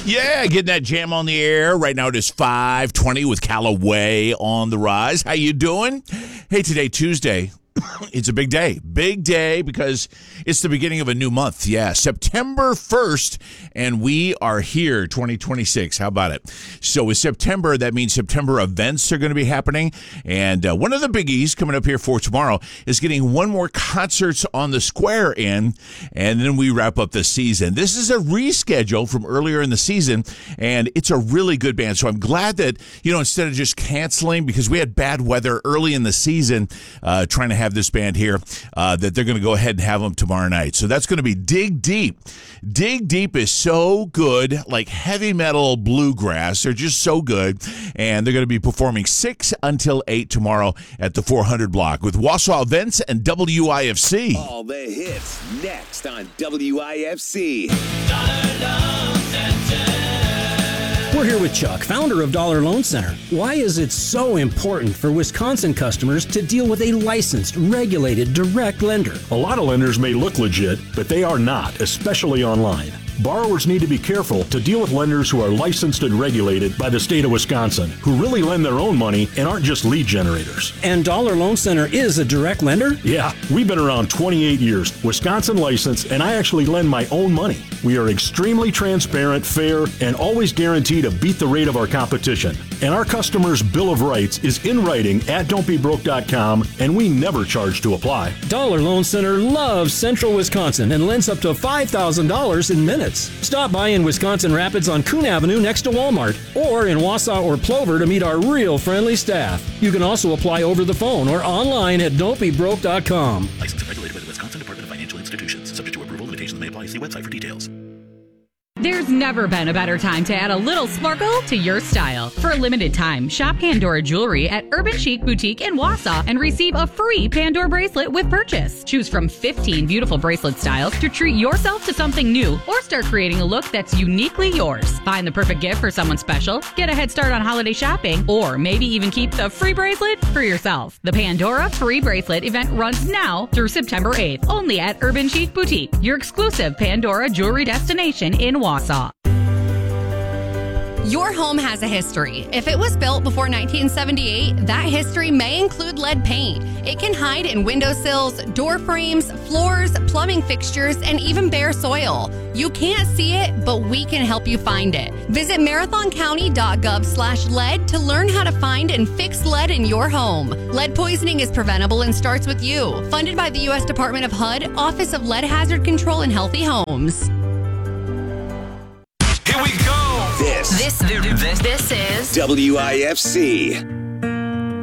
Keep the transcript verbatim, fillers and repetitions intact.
Yeah, getting that jam on the air. Right now it is five twenty with Callaway on the rise. How you doing? Hey, today, Tuesday. It's a big day. Big day because it's the beginning of a new month. Yeah, September first, and we are here, twenty twenty-six. How about it? So with September, that means September events are going to be happening. And uh, one of the biggies coming up here for tomorrow is getting one more Concerts on the Square in, and then we wrap up the season. This is a reschedule from earlier in the season, and it's a really good band. So I'm glad that, you know, instead of just canceling, because we had bad weather early in the season, uh, trying to have this band here, uh, that they're going to go ahead and have them tomorrow night. So that's going to be Dig Deep. Dig Deep is so good, like heavy metal bluegrass. They're just so good. And they're going to be performing six until eight tomorrow at the four hundred block with Wausau Events and W I F C. All the hits next on W I F C. We're here with Chuck, founder of Dollar Loan Center. Why is it so important for Wisconsin customers to deal with a licensed, regulated, direct lender? A lot of lenders may look legit, but they are not, especially online. Borrowers need to be careful to deal with lenders who are licensed and regulated by the state of Wisconsin, who really lend their own money and aren't just lead generators. And Dollar Loan Center is a direct lender? Yeah, we've been around twenty-eight years, Wisconsin licensed, and I actually lend my own money. We are extremely transparent, fair, and always guarantee to beat the rate of our competition. And our customers' Bill of Rights is in writing at don't be broke dot com, and we never charge to apply. Dollar Loan Center loves Central Wisconsin and lends up to five thousand dollars in minutes. Stop by in Wisconsin Rapids on Coon Avenue next to Walmart, or in Wausau or Plover to meet our real friendly staff. You can also apply over the phone or online at don't be broke dot com. Licensed and regulated by the Wisconsin Department of Financial Institutions. Subject to approval, limitations may apply. See website for details. There's never been a better time to add a little sparkle to your style. For a limited time, shop Pandora Jewelry at Urban Chic Boutique in Wausau and receive a free Pandora bracelet with purchase. Choose from fifteen beautiful bracelet styles to treat yourself to something new or start creating a look that's uniquely yours. Find the perfect gift for someone special, get a head start on holiday shopping, or maybe even keep the free bracelet for yourself. The Pandora Free Bracelet event runs now through September eighth, only at Urban Chic Boutique, your exclusive Pandora jewelry destination in Wausau. Wausau. Your home has a history. If it was built before nineteen seventy-eight, that history may include lead paint. It can hide in windowsills, door frames, floors, plumbing fixtures, and even bare soil. You can't see it, but we can help you find it. Visit marathon county dot gov slash lead to learn how to find and fix lead in your home. Lead poisoning is preventable and starts with you. Funded by the U S Department of H U D, Office of Lead Hazard Control and Healthy Homes. Here we go. This, This, this, this is W I F C.